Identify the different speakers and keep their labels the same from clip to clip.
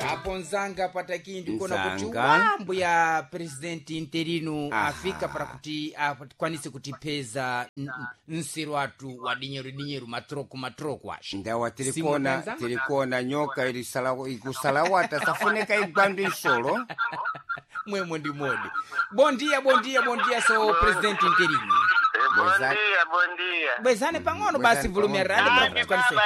Speaker 1: apo nzanga patakindi kona kuti wambo ya presidenti interino afika para kuti akwanise kutipeza nsiro watu wa dinyeru matroko asha
Speaker 2: ndawa tilikona nyoka ikusalawata safuneka igwandu insolo
Speaker 1: mwemo ndi modi. Bom dia so presidenti interino.
Speaker 3: Bom dia.
Speaker 1: Bezane pangono basi volume ya radio para kutukanise.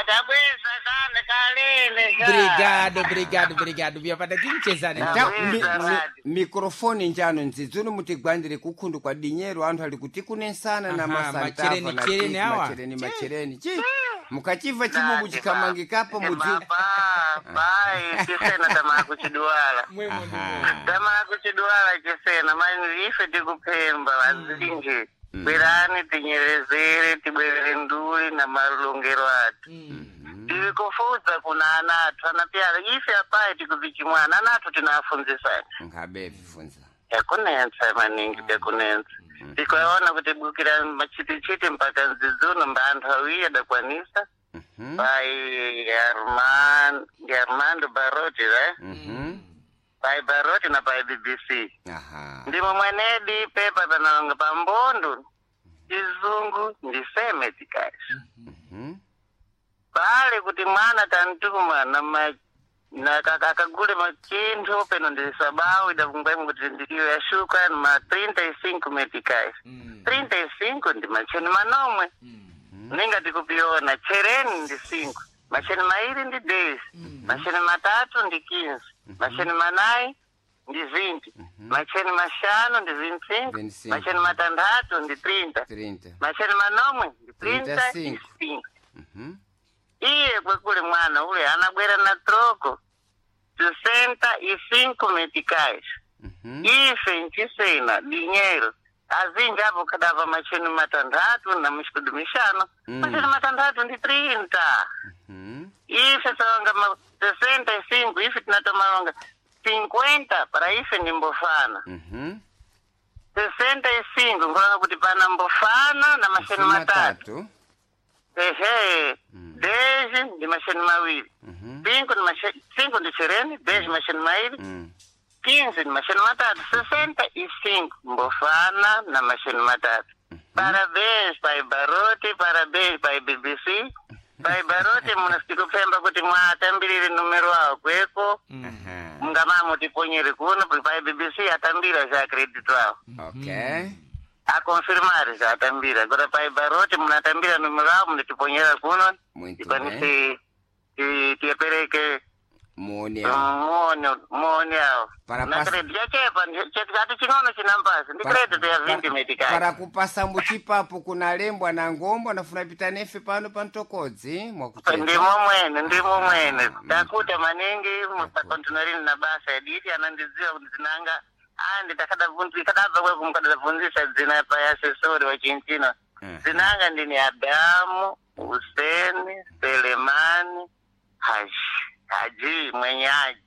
Speaker 1: Obrigado. Via pada kinchezane.
Speaker 2: Mikrofoni njano nzizunu mutigwandire kukhundu kwa dinyeru anthu ali kuti kunesana na masantafa na machereni. Chi. Mukachiva chibubu chikamangikapo mudziu.
Speaker 3: Pai, kisena tama kuchiduala.
Speaker 1: Mwemo ndi
Speaker 3: tama kuchiduala kisena, mani ife tikupemba wazinji. Berani tinyerezere, tibwere nduli na malungero atu. Tilikufuza kuna anatu, anapiara ife apai tikuvichimwana, anatu tinafunzisani.
Speaker 2: Ngabe vifunza.
Speaker 3: Yakunensa maningi, yakunensa. Tikuyaona kutibukira machiti mpaka nzizunu mbantu hawiya da kwanisa. Pai Armando Barotti, pai Barotti na pai BBC. Ndimo mwenedi pepa panalonga pambondo. Chizungu ndiseme tikashi. Pale kuti mwana tantuma na kakagule machinto peno ndisabawu idavungwemu kuti ndiyo ya shuka ma 35 metikashi. 35 ndi macheni manomwe. Ninga tikupiona chereni ndi 5. Macheni mairi ndi 10. Macheni matatu ndi 15. Macheni manai ndi 20. Macheni mashano ndi 25. Macheni matandatu ndi 30. Macheni manomwe ndi 35. Iye kwekule mwana ule anabwera na troko 65 meticais. Ife nchisena dinheiro azinji apo kadava macheni matandatu na mishikudu mishano. Macheni matandatu ndi 30. Ife sawanga 65 ife tinatomalonga 50 para ife ni mbofana. 65 ngolanga kuti pana mbofana na macheni matatu. Deji ndi macheni mawili. 5 ndi chereni, deji macheni mawili. 15 ni macheni matatu. 65 mbofana na macheni matatu. Parabéns pai Barotti, parabéns pai BBC. Pai Barotti munastikupemba kuti mwatambirire numero wao kweko. Mungamamu tiponyere kuno pai BBC atambira za credit wao.
Speaker 2: Okay.
Speaker 3: A confirmar já atambira. Agora pai Barotti munatambira numero wao munatiponyera kuno. Ipanisi tiapereke
Speaker 2: muone
Speaker 3: ao. Na credit ya chepa, chekati chinono chinampasa. Ndi credit ya 20 meticais.
Speaker 2: Para kupasa mbuchipapo kuna lembwa na ngombo nafuna pita nefe pano pantokodzi mwakucheza.
Speaker 3: Ndimo mwene. Takuta maningi mutakontunarini na basa editi anandiziwa kuzinanga. Andi kadava kweku mkadavunzisa zina pa ya asesori wa chinchino. Zinanga ndini Adamu, Huseni, Selemani, Haji, mwenyaji.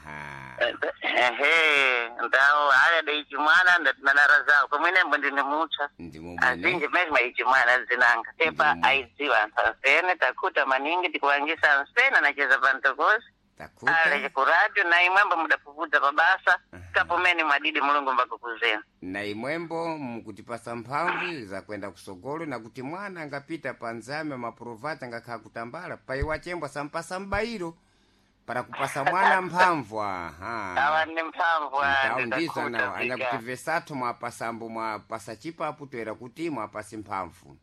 Speaker 3: Ndao haya da ichimwana ndatinanara zao. Kwa mwine mbundini mucha. Azinji mezima ichimwana zinanga. Tepa aiziwa ansasene, takuta maningi, tikuwangisa ansena na cheza pantokosi. Ale kuradio na imwembo muda kuvuta pabasa kapomeni madidi mulungu mbako kuzena
Speaker 2: na imwembo mukutipasa mphamvu za kwenda kusogolo na kuti mwana angapita panzame maprovata ngakha kutambala paiwa chembwa sampasa mbairo para kupasa mwana mphamvu.
Speaker 3: Awa ni mphamvu
Speaker 2: ndizo nawo anyakutivesathu mwapasambu mwapasa chipapu toera kuti mwapasi mphamvu.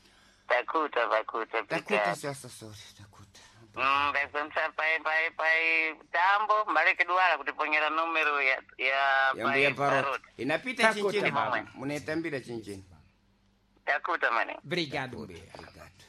Speaker 2: Takuta sasa sorry takuta.
Speaker 3: Bekunsa pai tambo maleke duala kutiponyera numero ya pai Barotti.
Speaker 2: Inapita chinchini munetambira chinchini.
Speaker 3: Takuta mane.
Speaker 1: Obrigado.